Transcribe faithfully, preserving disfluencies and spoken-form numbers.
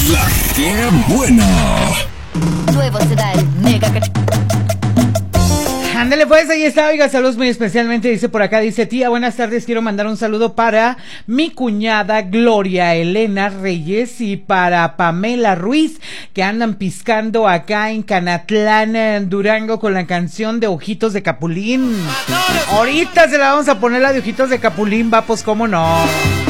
La que buena. Nuevo sedal, mega cach... Ándale pues, ahí está, oiga, saludos muy especialmente, dice por acá, dice, tía, buenas tardes, quiero mandar un saludo para mi cuñada Gloria Elena Reyes y para Pamela Ruiz, que andan piscando acá en Canatlán, en Durango, con la canción de Ojitos de Capulín. Ahorita se la vamos a poner, la de Ojitos de Capulín, va, pues cómo no.